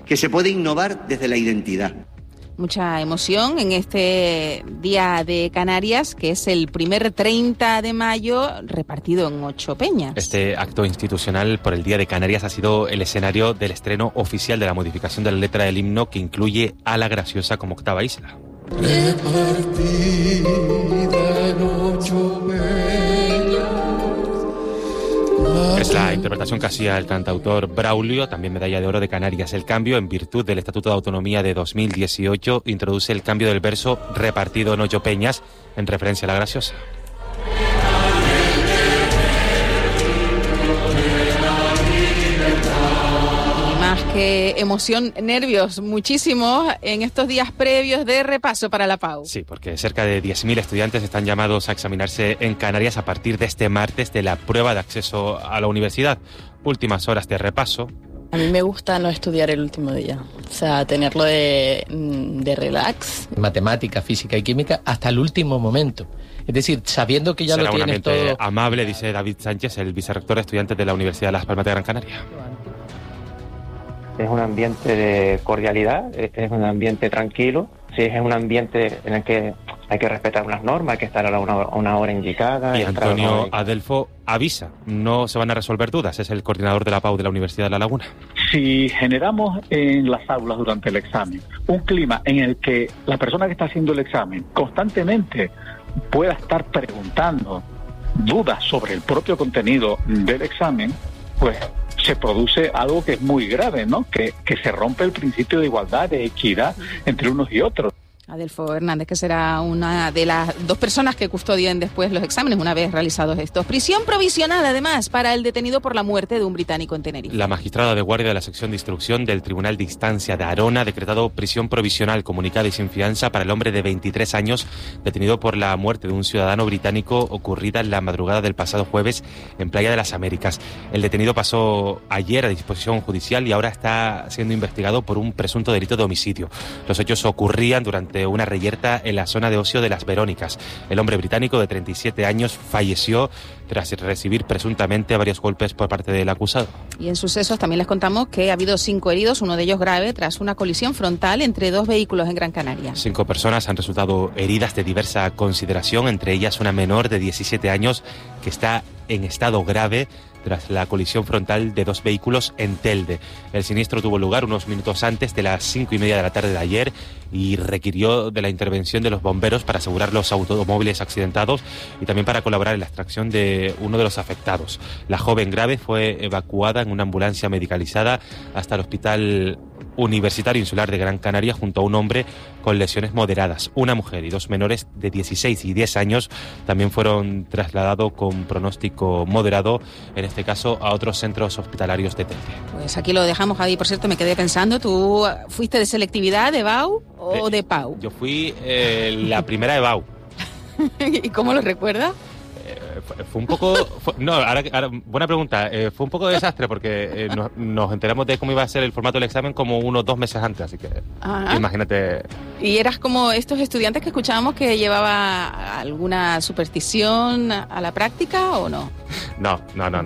que se puede innovar desde la identidad. Mucha emoción en este Día de Canarias, que es el primer 30 de mayo repartido en 8 peñas. Este acto institucional por el Día de Canarias ha sido el escenario del estreno oficial de la modificación de la letra del himno, que incluye a La Graciosa como octava isla. Repartida en 8 peñas. Es la interpretación que hacía el cantautor Braulio, también medalla de oro de Canarias. El cambio, en virtud del Estatuto de Autonomía de 2018, introduce el cambio del verso repartido en 8 peñas, en referencia a La Graciosa. Más que emoción, nervios, muchísimos en estos días previos de repaso para la PAU. Sí, porque cerca de 10.000 estudiantes están llamados a examinarse en Canarias a partir de este martes de la prueba de acceso a la universidad. Últimas horas de repaso. A mí me gusta no estudiar el último día, o sea, tenerlo de relax. Matemática, física y química hasta el último momento. Es decir, sabiendo que ya Será lo tienes todo... un ambiente amable, dice David Sánchez, el vicerrector de estudiantes de la Universidad de Las Palmas de Gran Canaria. Es un ambiente de cordialidad, es un ambiente tranquilo, sí, es un ambiente en el que hay que respetar unas normas, hay que estar a una hora indicada. Y Antonio Adelfo avisa, no se van a resolver dudas, es el coordinador de la PAU de la Universidad de La Laguna. Si generamos en las aulas durante el examen un clima en el que la persona que está haciendo el examen constantemente pueda estar preguntando dudas sobre el propio contenido del examen, pues se produce algo que es muy grave, ¿no? Que se rompe el principio de igualdad, de equidad entre unos y otros. Adelfo Hernández, que será una de las 2 personas que custodien después los exámenes una vez realizados estos. Prisión provisional, además, para el detenido por la muerte de un británico en Tenerife. La magistrada de guardia de la sección de instrucción del Tribunal de Instancia de Arona ha decretado prisión provisional comunicada y sin fianza para el hombre de 23 años detenido por la muerte de un ciudadano británico ocurrida en la madrugada del pasado jueves en Playa de las Américas. El detenido pasó ayer a disposición judicial y ahora está siendo investigado por un presunto delito de homicidio. Los hechos ocurrían durante una reyerta en la zona de ocio de Las Verónicas. El hombre británico de 37 años falleció tras recibir presuntamente varios golpes por parte del acusado. Y en sucesos también les contamos que ha habido 5 heridos, uno de ellos grave, tras una colisión frontal entre 2 vehículos en Gran Canaria. 5 personas han resultado heridas de diversa consideración, entre ellas una menor de 17 años que está en estado grave tras la colisión frontal de 2 vehículos en Telde. El siniestro tuvo lugar unos minutos antes de las 5:30 de la tarde de ayer y requirió de la intervención de los bomberos para asegurar los automóviles accidentados y también para colaborar en la extracción de uno de los afectados. La joven grave fue evacuada en una ambulancia medicalizada hasta el Hospital Universitario Insular de Gran Canaria junto a un hombre con lesiones moderadas. Una mujer y 2 menores de 16 y 10 años también fueron trasladados con pronóstico moderado, en este caso a otros centros hospitalarios de Telde. Pues aquí lo dejamos, Javi. Por cierto, me quedé pensando, ¿tú fuiste de selectividad, de BAU o de PAU? Yo fui la primera de BAU. ¿Y cómo lo recuerdas? Fue un poco... ahora, buena pregunta. Fue un poco de desastre porque nos enteramos de cómo iba a ser el formato del examen como unos 2 meses antes, así que imagínate. ¿Y eras como estos estudiantes que escuchábamos que llevaba alguna superstición a la práctica o no? No.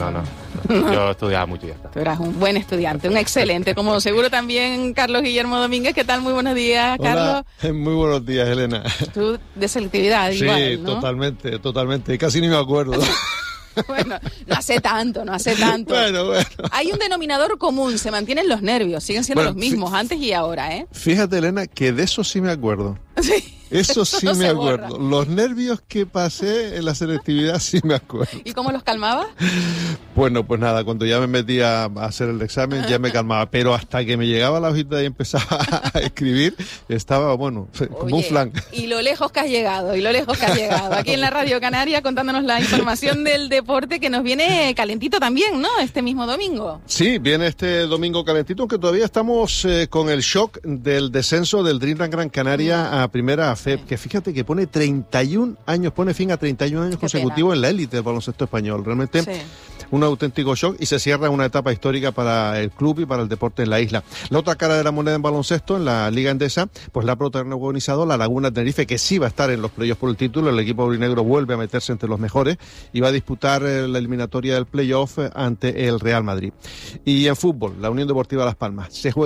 Yo estudiaba mucho y ya está. Tú eras un buen estudiante, un excelente, como seguro también Carlos Guillermo Domínguez. ¿Qué tal? Muy buenos días, Carlos. Hola, muy buenos días, Elena. Tú de selectividad, sí, igual, ¿no? Totalmente. Casi ni me acuerdo. Bueno, no hace tanto. Bueno. Hay un denominador común, se mantienen los nervios, siguen siendo los mismos antes y ahora, ¿eh? Fíjate, Elena, que de eso sí me acuerdo. Sí. Eso sí no me acuerdo. Borra. Los nervios que pasé en la selectividad sí me acuerdo. ¿Y cómo los calmaba? Bueno, pues nada, cuando ya me metía a hacer el examen ya me calmaba, pero hasta que me llegaba la hojita y empezaba a escribir, estaba, como un flan. Y lo lejos que has llegado. Aquí en la Radio Canaria contándonos la información del deporte que nos viene calentito también, ¿no? Este mismo domingo. Sí, viene este domingo calentito, aunque todavía estamos con el shock del descenso del Dreamland Gran Canaria a Primera FEP, que fíjate que pone 31 años, pone fin a 31 años consecutivos en la élite del baloncesto español. Realmente un auténtico shock y se cierra una etapa histórica para el club y para el deporte en la isla. La otra cara de la moneda en baloncesto, en la Liga Endesa, pues la ha protagonizado la Laguna Tenerife, que sí va a estar en los playoffs por el título. El equipo aurinegro vuelve a meterse entre los mejores y va a disputar la eliminatoria del playoff ante el Real Madrid. Y en fútbol, la Unión Deportiva Las Palmas se juega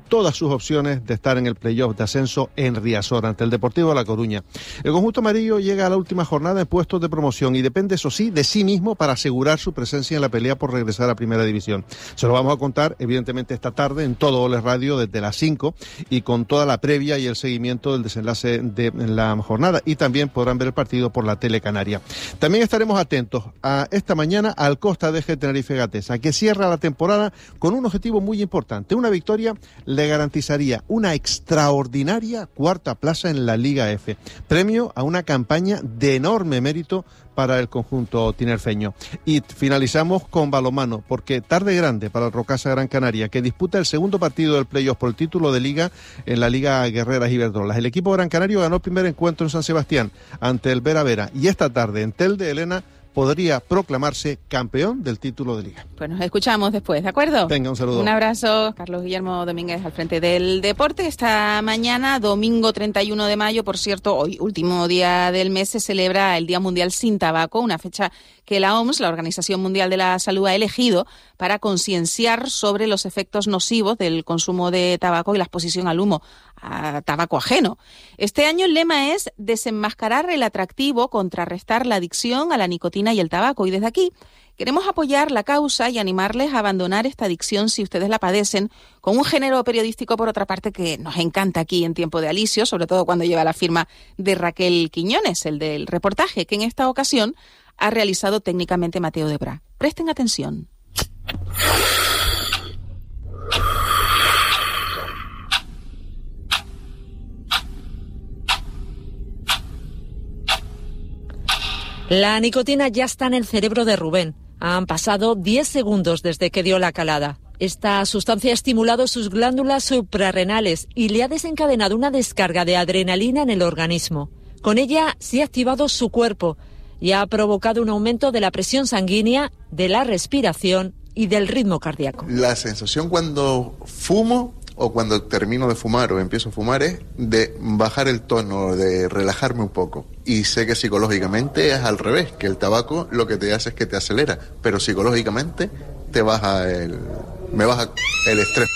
todas sus opciones de estar en el playoff de ascenso en Riazor, ante el Deportivo de La Coruña. El conjunto amarillo llega a la última jornada en puestos de promoción y depende, eso sí, de sí mismo para asegurar su presencia en la pelea por regresar a Primera División. Se lo vamos a contar, evidentemente, esta tarde en Todo Goles Radio desde las 5 y con toda la previa y el seguimiento del desenlace de la jornada, y también podrán ver el partido por la Tele Canaria. También estaremos atentos a esta mañana al Costa de Tenerife Gatesa, que cierra la temporada con un objetivo muy importante. Una victoria le garantizaría una extraordinaria cuarta plaza en la Liga F, premio a una campaña de enorme mérito para el conjunto tinerfeño. Y finalizamos con balonmano, porque tarde grande para el Rocasa Gran Canaria, que disputa el segundo partido del playoff por el título de Liga en la Liga Guerreras Iberdrolas. El equipo gran canario ganó el primer encuentro en San Sebastián ante el Vera Vera, y esta tarde en Telde, Elena, podría proclamarse campeón del título de Liga. Pues nos escuchamos después, ¿de acuerdo? Venga, un saludo. Un abrazo, Carlos Guillermo Domínguez, al frente del deporte. Esta mañana, domingo 31 de mayo, por cierto, hoy, último día del mes, se celebra el Día Mundial Sin Tabaco, una fecha que la OMS, la Organización Mundial de la Salud, ha elegido para concienciar sobre los efectos nocivos del consumo de tabaco y la exposición al humo, a tabaco ajeno. Este año el lema es desenmascarar el atractivo, contrarrestar la adicción a la nicotina y el tabaco. Y desde aquí queremos apoyar la causa y animarles a abandonar esta adicción si ustedes la padecen, con un género periodístico, por otra parte, que nos encanta aquí en Tiempo de Alisio, sobre todo cuando lleva la firma de Raquel Quiñones, el del reportaje, que en esta ocasión ha realizado técnicamente Mateo Debra. Presten atención. La nicotina ya está en el cerebro de Rubén. Han pasado 10 segundos desde que dio la calada. Esta sustancia ha estimulado sus glándulas suprarrenales y le ha desencadenado una descarga de adrenalina en el organismo. Con ella se ha activado su cuerpo y ha provocado un aumento de la presión sanguínea, de la respiración y del ritmo cardíaco. La sensación cuando fumo o cuando termino de fumar o empiezo a fumar es de bajar el tono, de relajarme un poco. Y sé que psicológicamente es al revés, que el tabaco lo que te hace es que te acelera, pero psicológicamente me baja el estrés.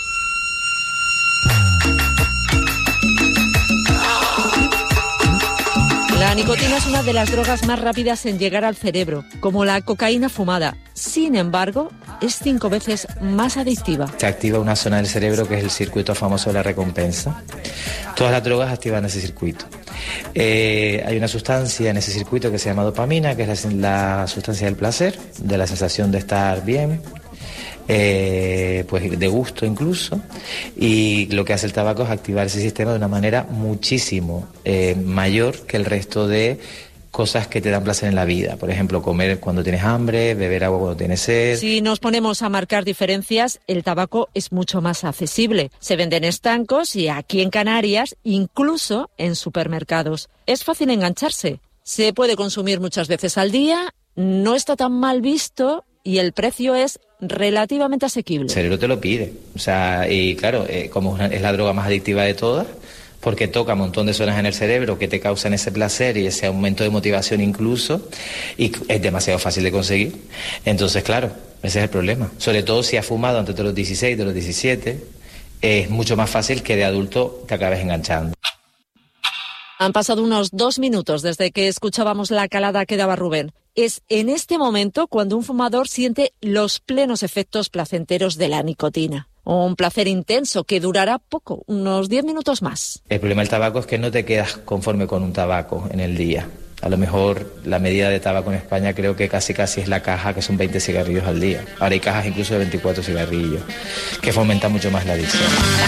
La nicotina es una de las drogas más rápidas en llegar al cerebro, como la cocaína fumada. Sin embargo, es 5 veces más adictiva. Se activa una zona del cerebro que es el circuito famoso de la recompensa. Todas las drogas activan ese circuito. Hay una sustancia en ese circuito que se llama dopamina, que es la sustancia del placer, de la sensación de estar bien, pues de gusto incluso, y lo que hace el tabaco es activar ese sistema de una manera muchísimo mayor que el resto de cosas que te dan placer en la vida. Por ejemplo, comer cuando tienes hambre, beber agua cuando tienes sed. Si nos ponemos a marcar diferencias, el tabaco es mucho más accesible. Se vende en estancos y aquí en Canarias, incluso en supermercados. Es fácil engancharse. Se puede consumir muchas veces al día, no está tan mal visto y el precio es relativamente asequible. El cerebro te lo pide. O sea, y claro, como es la droga más adictiva de todas, porque toca un montón de zonas en el cerebro que te causan ese placer y ese aumento de motivación incluso, y es demasiado fácil de conseguir. Entonces, claro, ese es el problema. Sobre todo si has fumado antes de los 16, de los 17, es mucho más fácil que de adulto te acabes enganchando. Han pasado unos 2 minutos desde que escuchábamos la calada que daba Rubén. Es en este momento cuando un fumador siente los plenos efectos placenteros de la nicotina. Un placer intenso que durará poco, unos 10 minutos más. El problema del tabaco es que no te quedas conforme con un tabaco en el día. A lo mejor la medida de tabaco en España creo que casi es la caja, que son 20 cigarrillos al día. Ahora hay cajas incluso de 24 cigarrillos, que fomentan mucho más la adicción.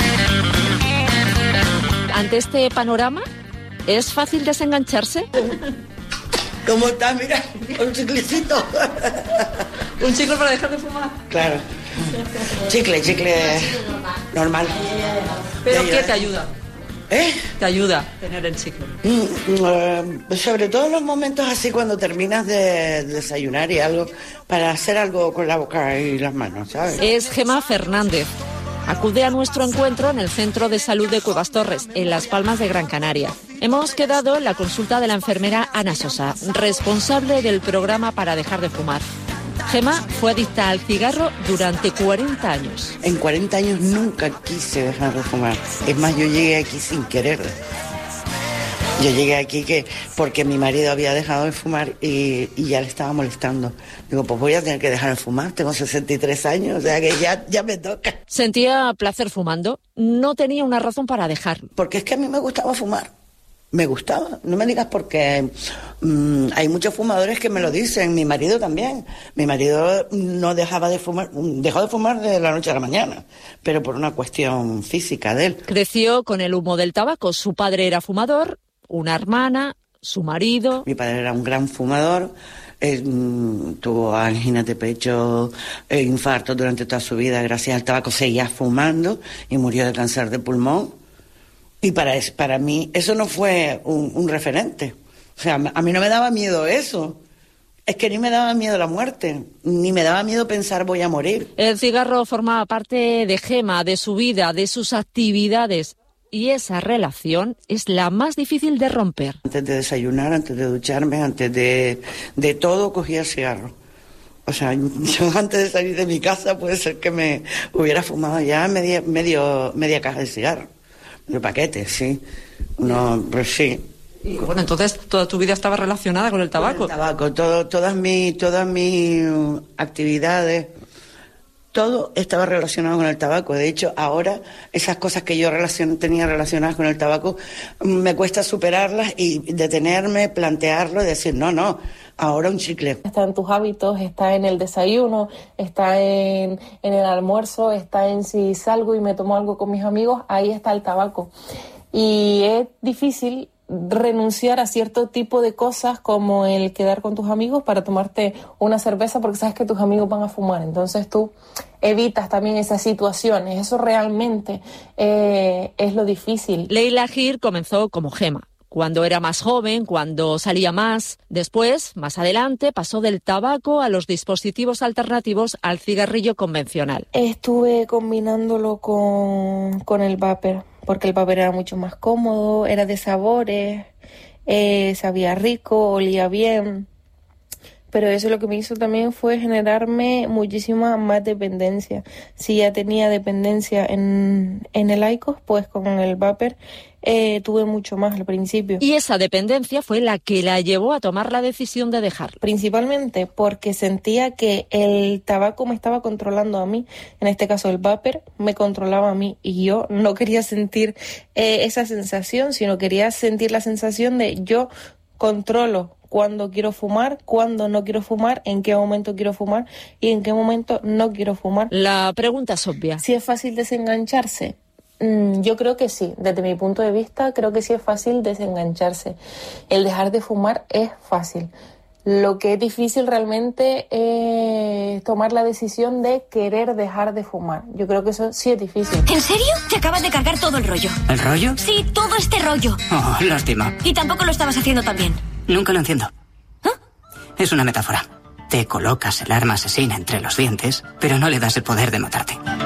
Ante este panorama, ¿es fácil desengancharse? ¿Cómo está? Mira, un chiclecito. ¿Un chicle para dejar de fumar? Claro. Chicle normal. ¿Pero qué te ayuda? Te ayuda tener el chicle. Sobre todo en los momentos así cuando terminas de desayunar y algo, para hacer algo con la boca y las manos, ¿sabes? Es Gemma Fernández. Acude a nuestro encuentro en el Centro de Salud de Cuevas Torres, en Las Palmas de Gran Canaria. Hemos quedado en la consulta de la enfermera Ana Sosa, responsable del programa para dejar de fumar. Gemma fue adicta al cigarro durante 40 años. En 40 años nunca quise dejar de fumar. Es más, yo llegué aquí sin querer. Yo llegué aquí porque mi marido había dejado de fumar y ya le estaba molestando. Digo, pues voy a tener que dejar de fumar, tengo 63 años, o sea que ya me toca. Sentía placer fumando, no tenía una razón para dejarlo. Porque es que a mí me gustaba fumar, me gustaba. No me digas porque hay muchos fumadores que me lo dicen, mi marido también. Mi marido no dejaba de fumar, dejó de fumar de la noche a la mañana, pero por una cuestión física de él. Creció con el humo del tabaco, su padre era fumador, una hermana, su marido. Mi padre era un gran fumador, tuvo angina de pecho, infarto durante toda su vida gracias al tabaco, seguía fumando y murió de cáncer de pulmón. Y para mí eso no fue un referente. O sea, a mí no me daba miedo eso. Es que ni me daba miedo la muerte, ni me daba miedo pensar voy a morir. El cigarro formaba parte de Gemma, de su vida, de sus actividades. Y esa relación es la más difícil de romper. Antes de desayunar, antes de ducharme, antes de todo, cogía el cigarro. O sea, yo antes de salir de mi casa puede ser que me hubiera fumado ya media caja de cigarro. De paquetes, sí. No, pues sí. Y bueno, entonces toda tu vida estaba relacionada con el tabaco. Con el tabaco, todas mis actividades, todo estaba relacionado con el tabaco. De hecho, ahora esas cosas que yo tenía relacionadas con el tabaco, me cuesta superarlas y detenerme, plantearlo y decir, no, ahora un chicle. Está en tus hábitos, está en el desayuno, está en el almuerzo, está en si salgo y me tomo algo con mis amigos, ahí está el tabaco. Y es difícil renunciar a cierto tipo de cosas como el quedar con tus amigos para tomarte una cerveza porque sabes que tus amigos van a fumar, entonces tú evitas también esas situaciones. Eso realmente es lo difícil. Leila Gir comenzó como Gemma, cuando era más joven, cuando salía más. Después, más adelante, pasó del tabaco a los dispositivos alternativos al cigarrillo convencional. Estuve combinándolo con el vapor, porque el vapor era mucho más cómodo, era de sabores, sabía rico, olía bien. Pero eso lo que me hizo también fue generarme muchísima más dependencia. Si ya tenía dependencia en el IQOS, pues con el vapor tuve mucho más al principio. Y esa dependencia fue la que la llevó a tomar la decisión de dejarlo. Principalmente porque sentía que el tabaco me estaba controlando a mí. En este caso el vapor me controlaba a mí y yo no quería sentir esa sensación, sino quería sentir la sensación de yo controlo cuándo quiero fumar, cuándo no quiero fumar, en qué momento quiero fumar y en qué momento no quiero fumar. La pregunta es obvia. ¿Si es fácil desengancharse? Yo creo que sí. Desde mi punto de vista, creo que sí es fácil desengancharse. El dejar de fumar es fácil. Lo que es difícil realmente es tomar la decisión de querer dejar de fumar. Yo creo que eso sí es difícil. ¿En serio? Te acabas de cargar todo el rollo. ¿El rollo? Sí, todo este rollo. Oh, lástima. Y tampoco lo estabas haciendo tan bien. Nunca lo enciendo. ¿Ah? Es una metáfora. Te colocas el arma asesina entre los dientes, pero no le das el poder de matarte.